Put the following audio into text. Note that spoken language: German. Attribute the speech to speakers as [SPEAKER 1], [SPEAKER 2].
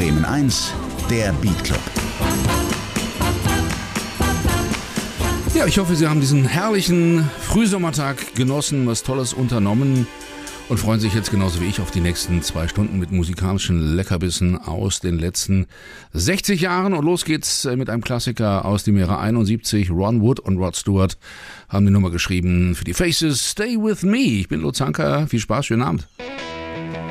[SPEAKER 1] Bremen 1, der Beat Club.
[SPEAKER 2] Ja, ich hoffe, Sie haben diesen herrlichen Frühsommertag genossen, was Tolles unternommen und freuen sich jetzt genauso wie ich auf die nächsten 2 Stunden mit musikalischen Leckerbissen aus den letzten 60 Jahren. Und los geht's mit einem Klassiker aus dem Jahre 71. Ron Wood und Rod Stewart haben die Nummer geschrieben für die Faces. Stay With Me. Ich bin Lutz Hanker. Viel Spaß, schönen Abend.